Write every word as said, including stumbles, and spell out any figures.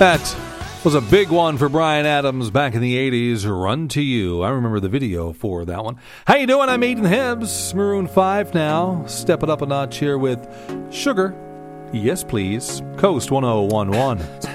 That was a big one for Bryan Adams back in the eighties. Run to You. I remember the video for that one. How you doing? I'm Aiden Hibbs. Maroon five now. Step it up a notch here with Sugar. Yes, please. Coast one oh one one.